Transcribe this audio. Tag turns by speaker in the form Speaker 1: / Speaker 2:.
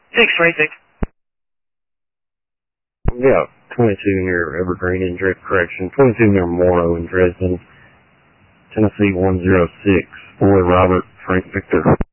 Speaker 1: 636.
Speaker 2: Yeah, 22 near Evergreen in Drift Correction, 22 near Morrow in Dresden, Tennessee 106, Boy Robert, Frank Victor.